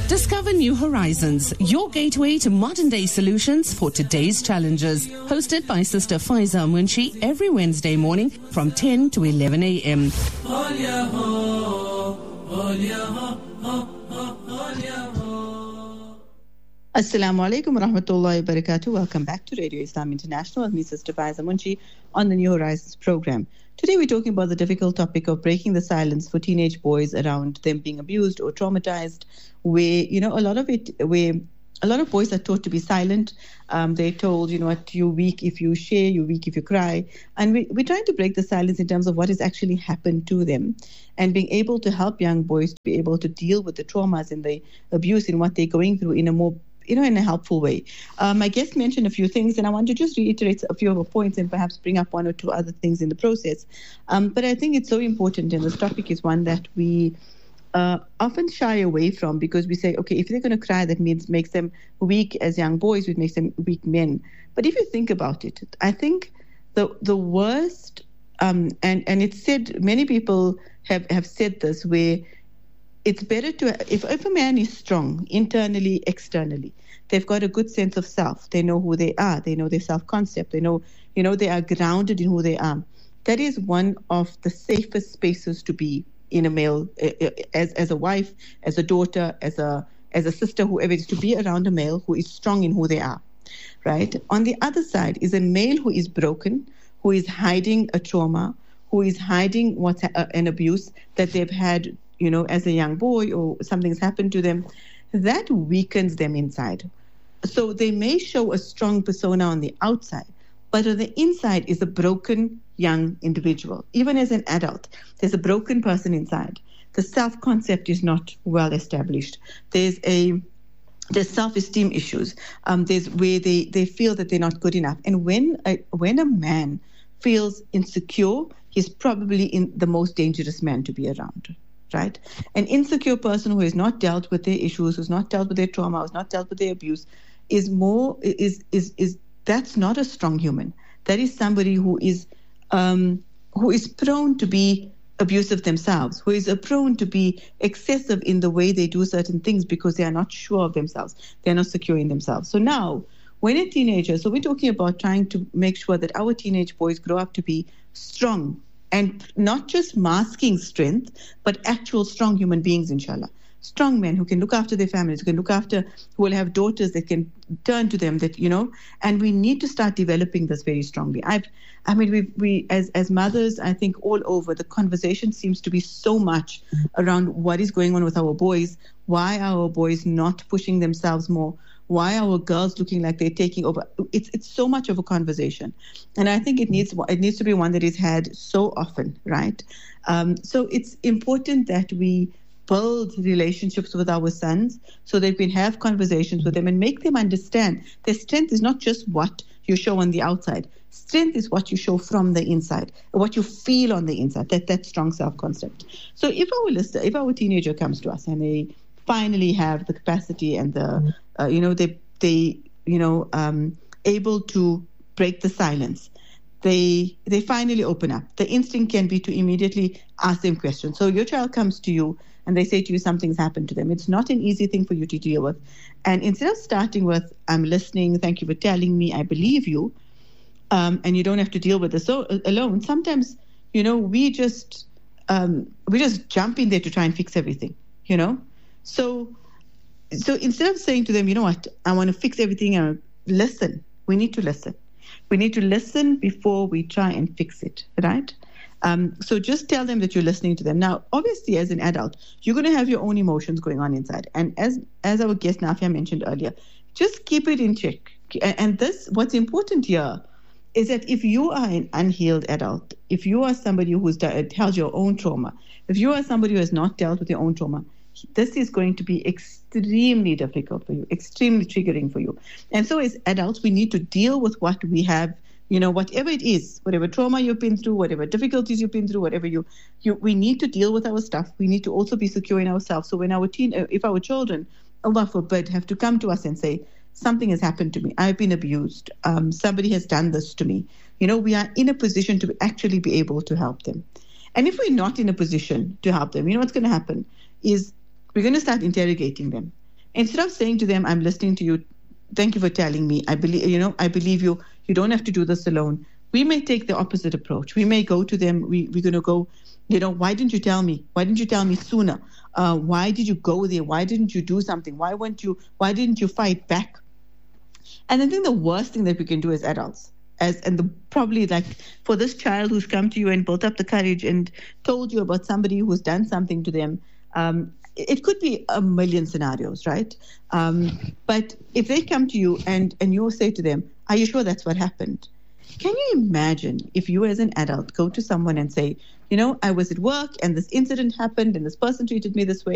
Discover New Horizons, your gateway to modern-day solutions for today's challenges. Hosted by Sister Faiza Munshi every Wednesday morning from 10 to 11 a.m. Assalamu alaikum wa rahmatullahi wa barakatuh. Welcome back to Radio Islam International with me, Sister Faiza Munshi, on the New Horizons program. Today we're talking about the difficult topic of breaking the silence for teenage boys around them being abused or traumatized, where, a lot of boys are taught to be silent. They're told, what, you're weak if you share, you're weak if you cry. And we're trying to break the silence in terms of what has actually happened to them and being able to help young boys to be able to deal with the traumas and the abuse and what they're going through in a more in a helpful way. My guest mentioned a few things, and I want to just reiterate a few of the points and perhaps bring up one or two other things in the process. But I think it's so important, and this topic is one that we often shy away from, because we say, okay, if they're going to cry, that makes them weak as young boys, it makes them weak men. But if you think about it, I think the worst, and it's said, many people have said this, where it's better to, if a man is strong internally, externally, they've got a good sense of self. They know who they are. They know their self-concept. They know, they are grounded in who they are. That is one of the safest spaces to be in a male, as a wife, as a daughter, as a sister, whoever it is, to be around a male who is strong in who they are, right? On the other side is a male who is broken, who is hiding a trauma, who is hiding what's an abuse that they've had, as a young boy, or something's happened to them. That weakens them inside. So they may show a strong persona on the outside, but on the inside is a broken young individual. Even as an adult, there's a broken person inside. The self-concept is not well established. There's self-esteem issues. There's where they feel that they're not good enough. And when a man feels insecure, he's probably in the most dangerous man to be around. Right? An insecure person who has not dealt with their issues, who's not dealt with their trauma, who's not dealt with their abuse, is that's not a strong human. That is somebody who is prone to be abusive themselves, who is prone to be excessive in the way they do certain things because they are not sure of themselves. They are not secure in themselves. So now, when a teenager, so we're talking about trying to make sure that our teenage boys grow up to be strong, and not just masking strength, but actual strong human beings, inshallah. Strong men who can look after their families, who will have daughters that can turn to them, and we need to start developing this very strongly. We as mothers, I think all over, the conversation seems to be so much around what is going on with our boys, why are our boys not pushing themselves more, why are our girls looking like they're taking over? It's so much of a conversation. And I think it needs to be one that is had so often, right? So it's important that we build relationships with our sons so that we can have conversations with them and make them understand their strength is not just what you show on the outside. Strength is what you show from the inside, what you feel on the inside, that strong self-concept. So if our teenager comes to us and they finally have the capacity and the able to break the silence, they finally open up. The instinct can be to immediately ask them questions. So your child comes to you and they say to you something's happened to them. It's not an easy thing for you to deal with. And instead of starting with, I'm listening, thank you for telling me, I believe you, and you don't have to deal with this alone, sometimes, we just jump in there to try and fix everything, So instead of saying to them, I want to fix everything, listen. We need to listen. We need to listen before we try and fix it, right? So just tell them that you're listening to them. Now, obviously, as an adult, you're going to have your own emotions going on inside. And as our guest Nafia mentioned earlier, just keep it in check. And what's important here is that if you are an unhealed adult, if you are somebody who's held your own trauma, if you are somebody who has not dealt with your own trauma, this is going to be extremely difficult for you, extremely triggering for you. And so as adults, we need to deal with what we have, whatever it is, whatever trauma you've been through, whatever difficulties you've been through, whatever we need to deal with our stuff. We need to also be secure in ourselves. So when if our children, Allah forbid, have to come to us and say, something has happened to me, I've been abused, somebody has done this to me, we are in a position to actually be able to help them. And if we're not in a position to help them, what's going to happen is we're going to start interrogating them. instead of saying to them, I'm listening to you, thank you for telling me, I believe you, you don't have to do this alone. We may take the opposite approach. We may go to them, we're going to go, why didn't you tell me? Why didn't you tell me sooner? Why did you go there? Why didn't you do something? Why didn't you fight back? And I think the worst thing that we can do as adults, probably like for this child who's come to you and built up the courage and told you about somebody who's done something to them, it could be a million scenarios, right? But if they come to you and you say to them, are you sure that's what happened? Can you imagine if you as an adult go to someone and say, I was at work and this incident happened and this person treated me this way